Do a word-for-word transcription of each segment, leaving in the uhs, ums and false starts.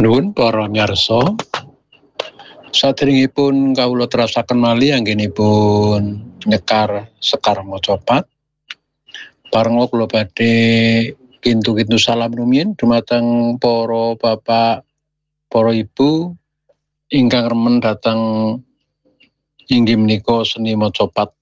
Nuwun para miyarsa, sadèrèngipun kawula terasaken malih anggenipun nyekar Sekar Macapat. Parenga kula badhe kintu-kintu salam rumiyin dumateng para bapak, para ibu ingkang remen dhateng inggih menika seni macapat.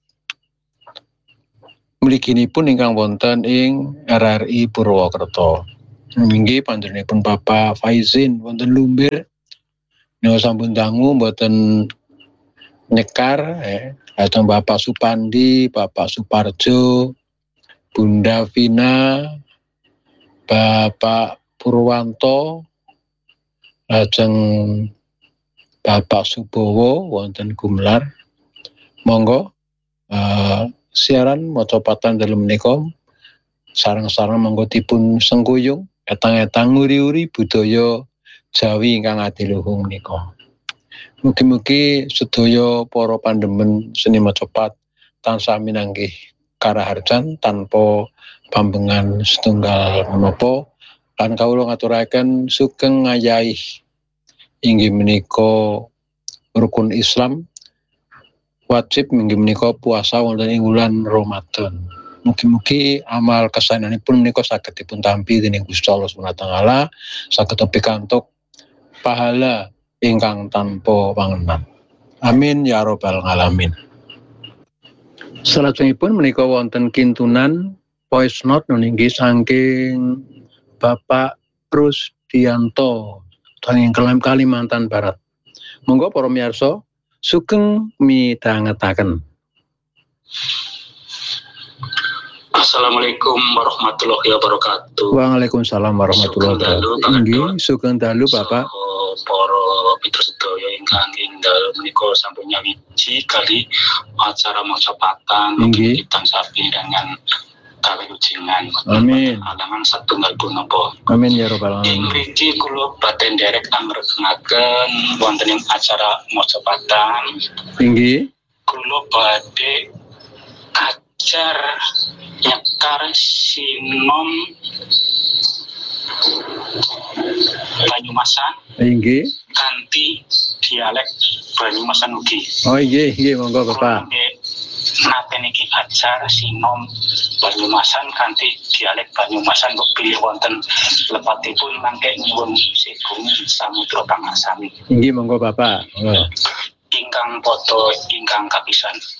Mliginipun ingkang wonten ing R R I Purwokerto. Inggih panjenenganipun Bapak Faizin wonten Lumbir. Nika sampun dangu mboten nyekar eh dhateng Bapak Supandi, Bapak Suparjo, Bunda Vina, Bapak Purwanto, lajeng Bapak Subowo wonten Gumelar. Monggo uh, siaran macapatan dalem menika sareng-sareng monggo dipun sengkuyung etang-etang nguri-uri budaya Jawi ingkang adiluhung menika. Mugi-mugi sedaya para pandemen seni macapat tansah minanggih karaharjan tanpa pambengan setunggal menapa lan kawula ngaturaken sugeng ngayahi inggih menika rukun Islam wajib inggih menika puasa wonten ing wulan Ramadan. Mugi-mugi amal kesaenanipun menika saged dipun tampi dening Gusti Allah Subhanahu wa taala, saged pikantuk pahala ingkang tanpa pangenan. Amin ya rabbal alamin. Salajengipun menika wonten kintunan voice note nggih saking Bapak Rusdianto saking Kalimantan Barat. Monggo para miyarsa sugeng midhangetaken. Assalamualaikum warahmatullahi wabarakatuh. Waalaikumsalam warahmatullahi wabarakatuh. Inggih, sugeng dalu Bapak. Para mitra sedaya ingkang inggih menika sampun nyawiji kali acara macapatan inggih tansah dengan kawilujengan. Amin. Alangan satunggal punapa. Amin ya rabbal alamin. Ing mriki kula badhe nderek angrepengaken wonten ing acara macapatan. Inggih. Kula badhe ajar nyekar sinom Banyumasan. Inggih. Kanthi dialek Banyumasan ugi. Oh inggih, nggih monggo Bapak. Nate niki ajar sinom Banyumasan kanthi dialek Banyumasan pilih wonten lepatipun mangke nyuwun sigung samudra pangarsami. Inggih monggo Bapak. Oh. Ingkang padha ingkang kapisan.